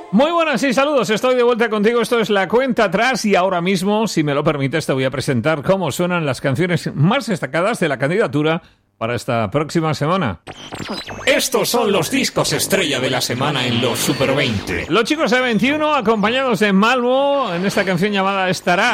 Muy buenas y saludos, estoy de vuelta contigo, esto es La Cuenta Atrás y ahora mismo, si me lo permites, te voy a presentar cómo suenan las canciones más destacadas de la candidatura para esta próxima semana. Estos son los discos estrella de la semana en los Super 20. Los chicos de 21 acompañados de Malmo en esta canción llamada Estará.